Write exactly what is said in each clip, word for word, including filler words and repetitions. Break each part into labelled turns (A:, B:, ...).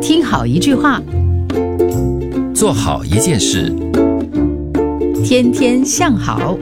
A: 听好一句话，
B: 做好一件事，
A: 天天向好。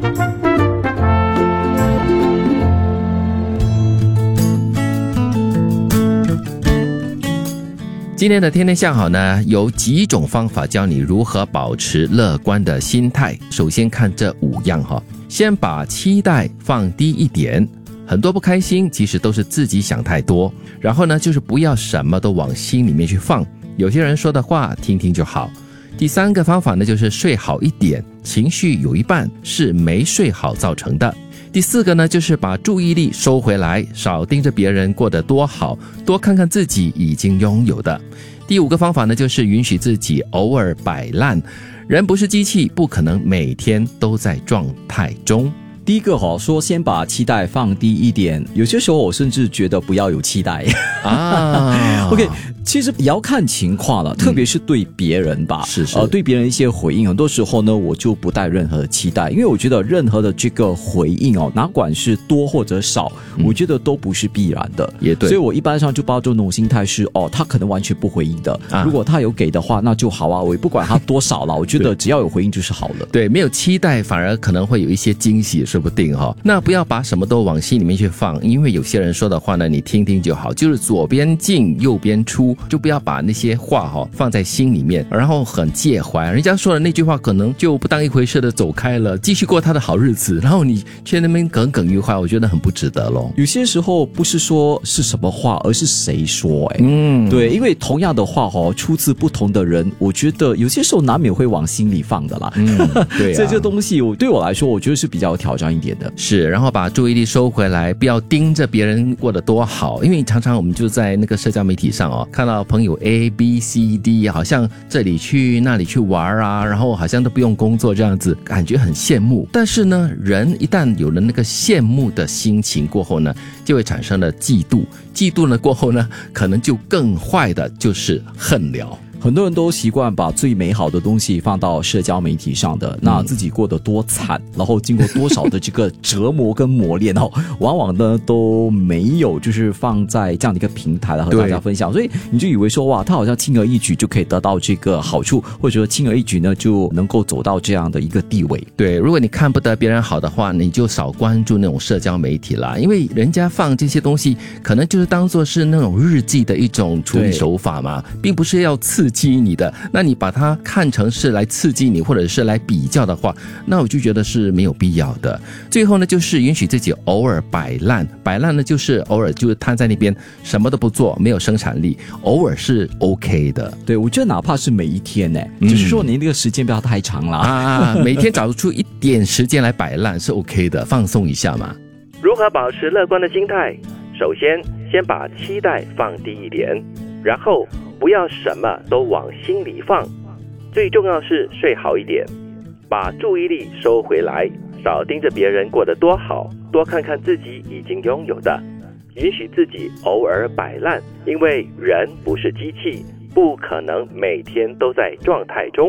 B: 今天的天天向好呢，有几种方法教你如何保持乐观的心态。首先看这五样哈，先把期待放低一点，很多不开心其实都是自己想太多。然后呢，就是不要什么都往心里面去放，有些人说的话听听就好。第三个方法呢，就是睡好一点，情绪有一半是没睡好造成的。第四个呢，就是把注意力收回来，少盯着别人过得多好，多看看自己已经拥有的。第五个方法呢，就是允许自己偶尔摆烂，人不是机器，不可能每天都在状态中。
C: 第一个哈，说先把期待放低一点，有些时候我甚至觉得不要有期待啊。OK， 其实也要看情况了，特别是对别人吧，
B: 嗯、是是，
C: 呃，对别人一些回应，很多时候呢，我就不带任何的期待，因为我觉得任何的这个回应哦，哪管是多或者少，嗯、我觉得都不是必然的，
B: 也对。
C: 所以我一般上就抱着那种心态是，哦，他可能完全不回应的，啊、如果他有给的话，那就好啊，我也不管他多少了，我觉得只要有回应就是好了。
B: 对，没有期待反而可能会有一些惊喜。说不定哈、哦，那不要把什么都往心里面去放，因为有些人说的话呢，你听听就好，就是左边进右边出，就不要把那些话哈、哦、放在心里面，然后很介怀。人家说的那句话，可能就不当一回事的走开了，继续过他的好日子，然后你却那边耿耿于怀，我觉得很不值得咯。
C: 有些时候不是说是什么话，而是谁说。哎，嗯，对，因为同样的话哈、哦，出自不同的人，我觉得有些时候难免会往心里放的啦。
B: 嗯，对、啊，
C: 所以这个东西我对我来说，我觉得是比较有挑战一点的。
B: 是，然后把注意力收回来，不要盯着别人过得多好，因为常常我们就在那个社交媒体上哦，看到朋友 A B C D 好像这里去那里去玩啊，然后好像都不用工作这样子，感觉很羡慕。但是呢，人一旦有了那个羡慕的心情过后呢，就会产生了嫉妒，嫉妒了过后呢，可能就更坏的就是恨了。
C: 很多人都习惯把最美好的东西放到社交媒体上的，那自己过得多惨，然后经过多少的这个折磨跟磨练哦，往往呢都没有就是放在这样的一个平台来和大家分享，所以你就以为说哇，他好像轻而易举就可以得到这个好处，或者说轻而易举呢就能够走到这样的一个地位。
B: 对，如果你看不得别人好的话，你就少关注那种社交媒体啦，因为人家放这些东西，可能就是当作是那种日记的一种处理手法嘛，并不是要刺激你的，那你把它看成是来刺激你或者是来比较的话，那我就觉得是没有必要的。最后呢，就是允许自己偶尔摆烂，摆烂呢就是偶尔就是瘫在那边什么都不做，没有生产力，偶尔是 OK 的。
C: 对，我觉得哪怕是每一天呢，嗯、就是说你那个时间不要太长了
B: 啊，每天找出一点时间来摆烂是 OK 的，放松一下嘛。
D: 如何保持乐观的心态？首先，先把期待放低一点，然后不要什么都往心里放，最重要是睡好一点，把注意力收回来，少盯着别人过得多好，多看看自己已经拥有的，允许自己偶尔摆烂，因为人不是机器，不可能每天都在状态中。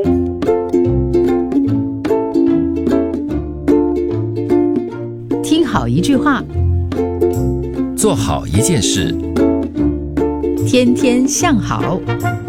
A: 听好一句话，
B: 做好一件事，
A: 天天向好。